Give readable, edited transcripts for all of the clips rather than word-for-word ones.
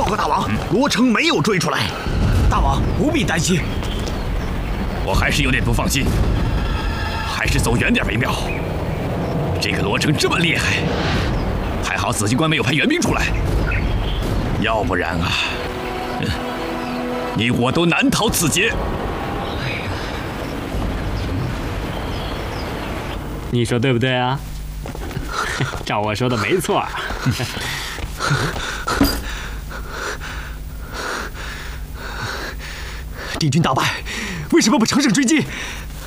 报告大王，罗成没有追出来。 大王不必担心， 我还是有点不放心，还是走远点为妙。这个罗成这么厉害，还好紫金关没有派援兵出来，要不然啊，你我都难逃此劫。 你说对不对啊？照我说的没错。 敌军大败，为什么不乘胜追击？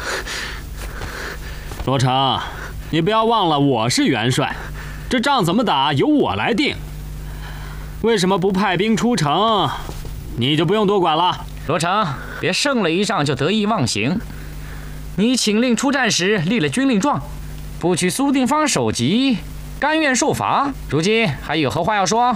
罗成，你不要忘了我是元帅，这仗怎么打由我来定。为什么不派兵出城，你就不用多管了。 罗成，别胜了一仗就得意忘形。你请令出战时立了军令状，不去苏定方首级，甘愿受罚。如今还有何话要说？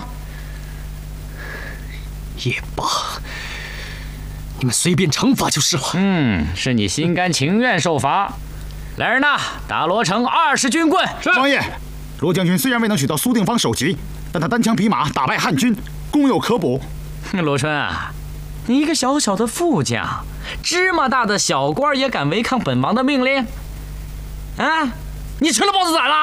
也罢，你们随便惩罚就是了。 是你心甘情愿受罚。来人呐，打罗成20军棍！ 王爷，罗将军虽然未能取到苏定方首级，但他单枪匹马打败汉军，功有可补。 罗春啊，你一个小小的副将，芝麻大的小官也敢违抗本王的命令？啊，你吃了豹子胆了？